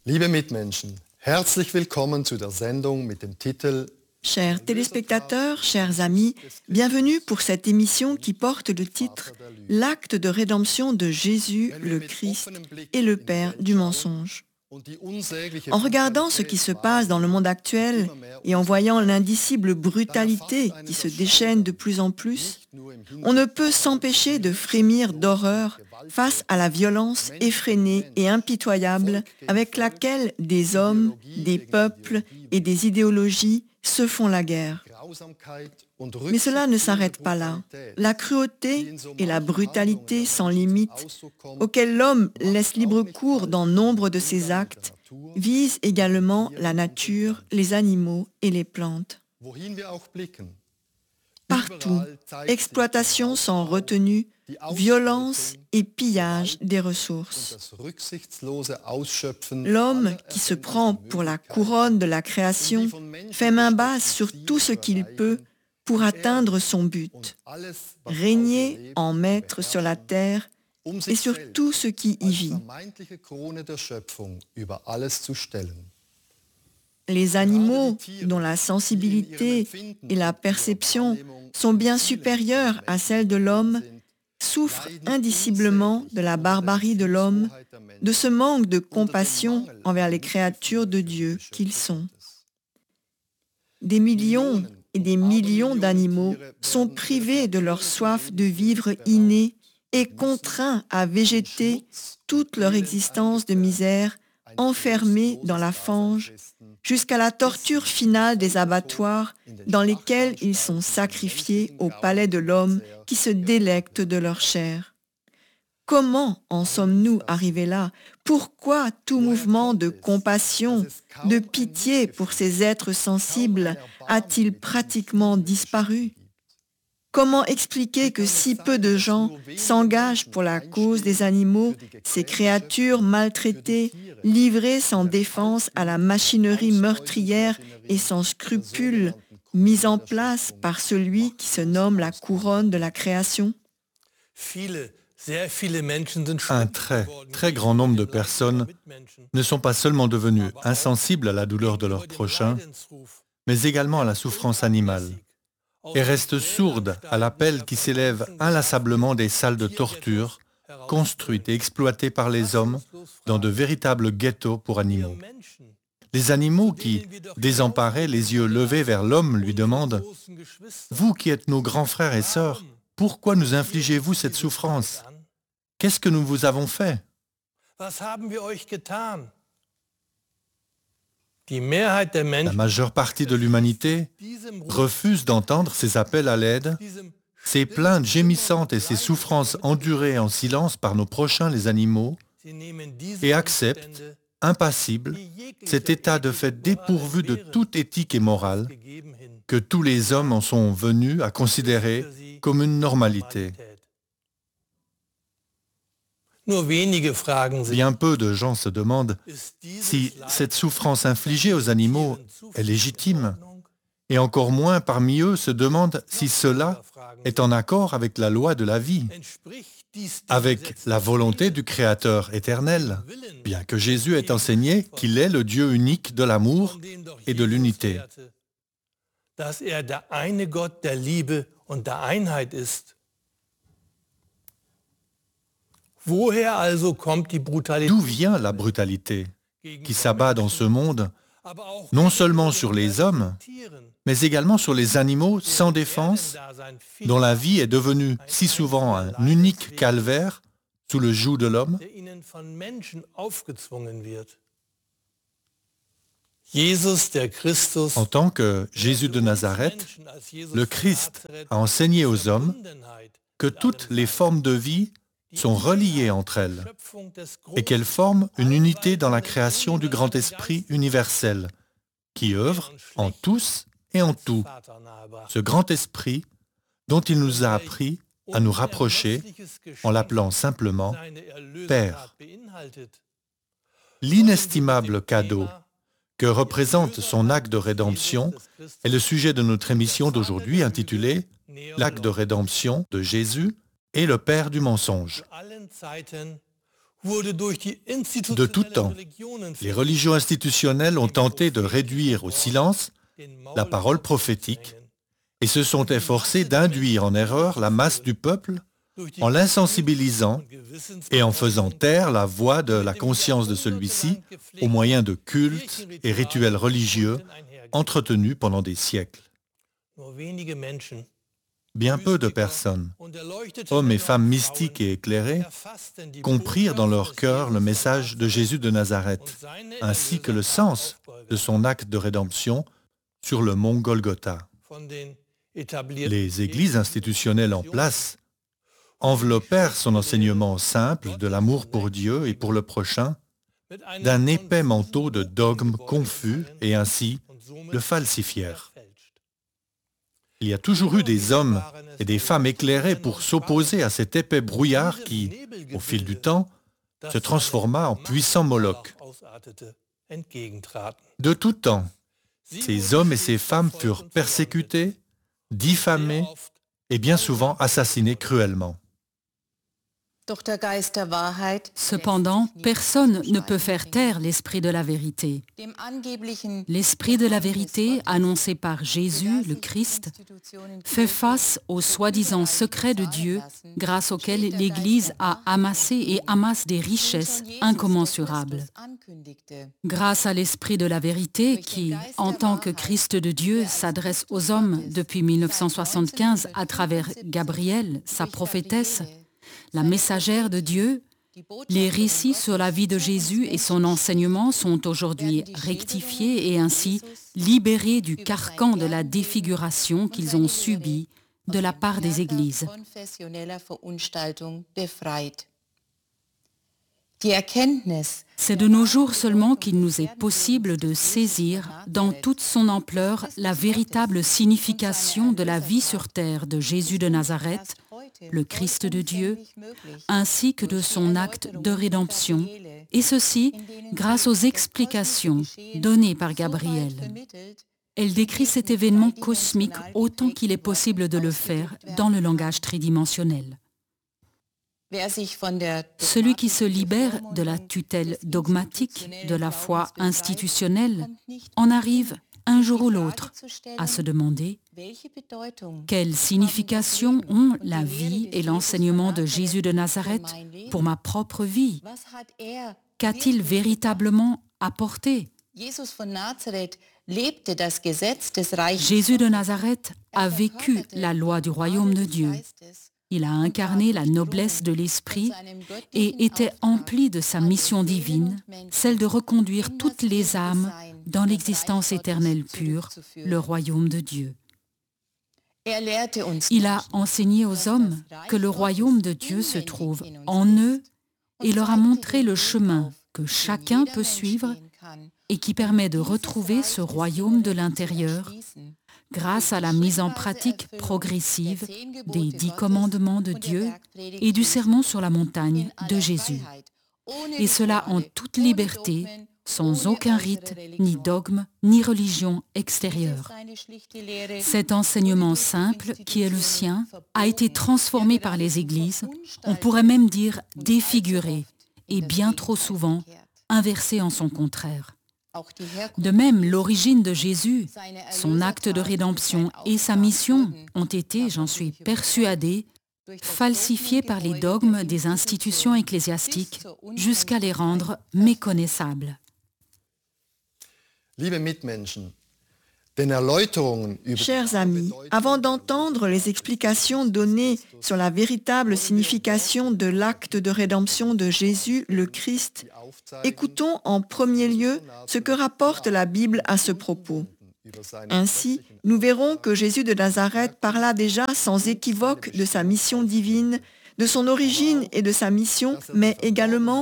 Liebe Mitmenschen, herzlich willkommen zu der Sendung mit dem Titel Chers téléspectateurs, chers amis, bienvenue pour cette émission qui porte le titre « L'acte de rédemption de Jésus, le Christ et le Père du mensonge ». En regardant ce qui se passe dans le monde actuel et en voyant l'indicible brutalité qui se déchaîne de plus en plus, on ne peut s'empêcher de frémir d'horreur face à la violence effrénée et impitoyable avec laquelle des hommes, des peuples et des idéologies se font la guerre. Mais cela ne s'arrête pas là. La cruauté et la brutalité sans limite, auxquelles l'homme laisse libre cours dans nombre de ses actes, visent également la nature, les animaux et les plantes. Partout, exploitation sans retenue, violence et pillage des ressources. L'homme qui se prend pour la couronne de la création fait main basse sur tout ce qu'il peut pour atteindre son but, régner en maître sur la terre et sur tout ce qui y vit. Les animaux, dont la sensibilité et la perception sont bien supérieures à celles de l'homme, souffrent indiciblement de la barbarie de l'homme, de ce manque de compassion envers les créatures de Dieu qu'ils sont. Des millions et des millions d'animaux sont privés de leur soif de vivre innée et contraints à végéter toute leur existence de misère, enfermés dans la fange, jusqu'à la torture finale des abattoirs dans lesquels ils sont sacrifiés au palais de l'homme qui se délecte de leur chair. Comment en sommes-nous arrivés là? Pourquoi tout mouvement de compassion, de pitié pour ces êtres sensibles a-t-il pratiquement disparu? Comment expliquer que si peu de gens s'engagent pour la cause des animaux, ces créatures maltraitées, livrées sans défense à la machinerie meurtrière et sans scrupule, mise en place par celui qui se nomme la couronne de la création? Un très grand nombre de personnes ne sont pas seulement devenues insensibles à la douleur de leur prochain, mais également à la souffrance animale, et restent sourdes à l'appel qui s'élève inlassablement des salles de torture, construites et exploitées par les hommes dans de véritables ghettos pour animaux. Les animaux qui, désemparés, les yeux levés vers l'homme, lui demandent « Vous qui êtes nos grands frères et sœurs, pourquoi nous infligez-vous cette souffrance? Qu'est-ce que nous vous avons fait ?» La majeure partie de l'humanité refuse d'entendre ces appels à l'aide, ces plaintes gémissantes et ces souffrances endurées en silence par nos prochains les animaux, et accepte, impassible, cet état de fait dépourvu de toute éthique et morale que tous les hommes en sont venus à considérer comme une normalité. Bien peu de gens se demandent si cette souffrance infligée aux animaux est légitime, et encore moins parmi eux se demandent si cela est en accord avec la loi de la vie, avec la volonté du Créateur éternel, bien que Jésus ait enseigné qu'il est le Dieu unique de l'amour et de l'unité. D'où vient la brutalité qui s'abat dans ce monde, non seulement sur les hommes, mais également sur les animaux sans défense, dont la vie est devenue si souvent un unique calvaire sous le joug de l'homme? En tant que Jésus de Nazareth, le Christ a enseigné aux hommes que toutes les formes de vie sont reliées entre elles et qu'elles forment une unité dans la création du grand esprit universel qui œuvre en tous et en tout. Ce grand esprit dont il nous a appris à nous rapprocher en l'appelant simplement Père. L'inestimable cadeau que représente son acte de rédemption est le sujet de notre émission d'aujourd'hui intitulée « L'acte de rédemption de Jésus et le Père du mensonge ». De tout temps, les religions institutionnelles ont tenté de réduire au silence la parole prophétique et se sont efforcées d'induire en erreur la masse du peuple en l'insensibilisant et en faisant taire la voix de la conscience de celui-ci au moyen de cultes et rituels religieux entretenus pendant des siècles. Bien peu de personnes, hommes et femmes mystiques et éclairés, comprirent dans leur cœur le message de Jésus de Nazareth, ainsi que le sens de son acte de rédemption sur le mont Golgotha. Les églises institutionnelles en place enveloppèrent son enseignement simple de l'amour pour Dieu et pour le prochain d'un épais manteau de dogmes confus et ainsi le falsifièrent. Il y a toujours eu des hommes et des femmes éclairés pour s'opposer à cet épais brouillard qui, au fil du temps, se transforma en puissant Moloch. De tout temps, ces hommes et ces femmes furent persécutés, diffamés et bien souvent assassinés cruellement. Cependant, personne ne peut faire taire l'esprit de la vérité. L'esprit de la vérité, annoncé par Jésus, le Christ, fait face aux soi-disant secrets de Dieu, grâce auxquels l'Église a amassé et amasse des richesses incommensurables. Grâce à l'esprit de la vérité qui, en tant que Christ de Dieu, s'adresse aux hommes depuis 1975 à travers Gabrielle, sa prophétesse, la messagère de Dieu, les récits sur la vie de Jésus et son enseignement sont aujourd'hui rectifiés et ainsi libérés du carcan de la défiguration qu'ils ont subi de la part des églises. C'est de nos jours seulement qu'il nous est possible de saisir dans toute son ampleur la véritable signification de la vie sur terre de Jésus de Nazareth, le Christ de Dieu, ainsi que de son acte de rédemption, et ceci grâce aux explications données par Gabrielle. Elle décrit cet événement cosmique autant qu'il est possible de le faire dans le langage tridimensionnel. Celui qui se libère de la tutelle dogmatique de la foi institutionnelle en arrive un jour ou l'autre à se demander quelle signification ont la vie et l'enseignement de Jésus de Nazareth pour ma propre vie? Qu'a-t-il véritablement apporté? Jésus de Nazareth a vécu la loi du royaume de Dieu. Il a incarné la noblesse de l'esprit et était empli de sa mission divine, celle de reconduire toutes les âmes dans l'existence éternelle pure, le royaume de Dieu. Il a enseigné aux hommes que le royaume de Dieu se trouve en eux et leur a montré le chemin que chacun peut suivre et qui permet de retrouver ce royaume de l'intérieur grâce à la mise en pratique progressive des 10 commandements de Dieu et du sermon sur la montagne de Jésus. Et cela en toute liberté, sans aucun rite, ni dogme, ni religion extérieure. Cet enseignement simple, qui est le sien, a été transformé par les églises, on pourrait même dire défiguré, et bien trop souvent inversé en son contraire. De même, l'origine de Jésus, son acte de rédemption et sa mission ont été, j'en suis persuadée, falsifiés par les dogmes des institutions ecclésiastiques jusqu'à les rendre méconnaissables. Chers amis, avant d'entendre les explications données sur la véritable signification de l'acte de rédemption de Jésus, le Christ, écoutons en premier lieu ce que rapporte la Bible à ce propos. Ainsi, nous verrons que Jésus de Nazareth parla déjà sans équivoque de sa mission divine, de son origine et de sa mission, mais également